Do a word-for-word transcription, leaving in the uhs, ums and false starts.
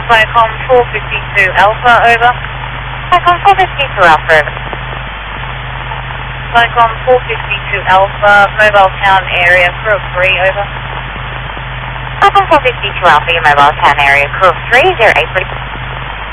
Flycom four fifty-two Alpha, over. Flycom four fifty-two Alpha, over. Flycom four fifty-two Alpha, mobile town area, crew of three, over. Flycom four fifty-two Alpha, your mobile town area, crew of three, zero eight three.